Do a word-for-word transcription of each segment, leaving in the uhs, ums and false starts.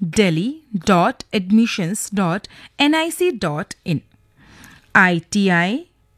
delhi dot admissions dot n i c dot in I T I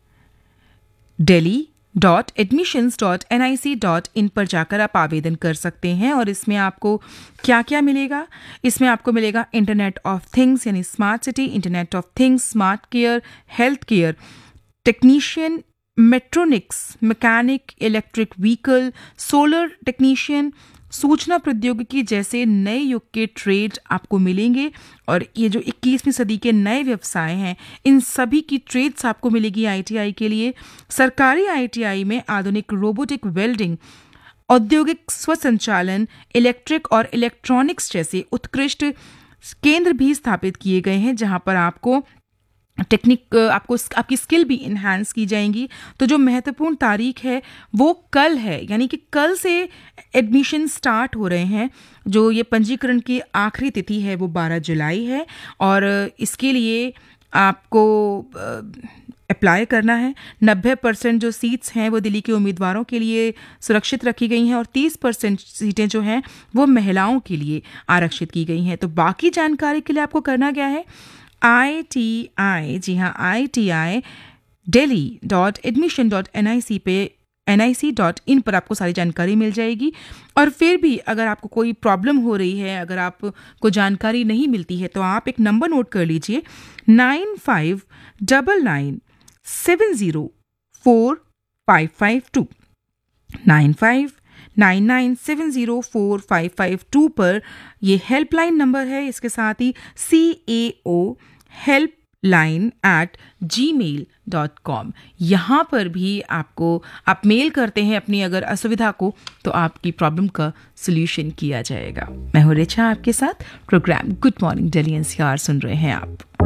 delhi dot admissions dot N I C dot in पर जाकर आप आवेदन कर सकते हैं। और इसमें आपको क्या क्या मिलेगा? इसमें आपको मिलेगा इंटरनेट ऑफ थिंग्स यानी smart city, internet of things, smart care, health care, technician, मेट्रोनिक्स, mechanic, electric vehicle, solar technician, सूचना प्रौद्योगिकी जैसे नए युग के ट्रेड आपको मिलेंगे। और ये जो इक्कीसवीं सदी के नए व्यवसाय हैं, इन सभी की ट्रेड्स आपको मिलेगी आई टी आई के लिए। सरकारी आई टी आई में आधुनिक रोबोटिक वेल्डिंग, औद्योगिक स्वसंचालन, इलेक्ट्रिक और इलेक्ट्रॉनिक्स जैसे उत्कृष्ट केंद्र भी स्थापित किए गए हैं, जहां पर आपको टेक्निक आपको आपकी स्किल भी इन्हांस की जाएंगी। तो जो महत्वपूर्ण तारीख है वो कल है, यानी कि कल से एडमिशन स्टार्ट हो रहे हैं। जो ये पंजीकरण की आखिरी तिथि है वो बारह जुलाई है और इसके लिए आपको अप्लाई करना है। नब्बे परसेंट जो सीट्स हैं वो दिल्ली के उम्मीदवारों के लिए सुरक्षित रखी गई हैं और तीस परसेंट सीटें जो हैं वो महिलाओं के लिए आरक्षित की गई हैं। तो बाकी जानकारी के लिए आपको करना क्या है? आई टी आई, जी हाँ, I T I delhi dot admission dot N आई सी पे N I C dot in पर आपको सारी जानकारी मिल जाएगी। और फिर भी अगर आपको कोई प्रॉब्लम हो रही है, अगर आपको जानकारी नहीं मिलती है, तो आप एक नंबर नोट कर लीजिए, nine five double nine seven zero four five five to, nine five nine nine seven zero four five five to पर ये हेल्पलाइन नंबर है। इसके साथ ही सी ए ओ हेल्पलाइन एट जी मेल डॉट कॉम, यहाँ पर भी आपको आप मेल करते हैं अपनी अगर असुविधा को, तो आपकी प्रॉब्लम का सोल्यूशन किया जाएगा। मैं हूँ रिचा आपके साथ। Programme good morning Delhi N C R सुन रहे हैं आप।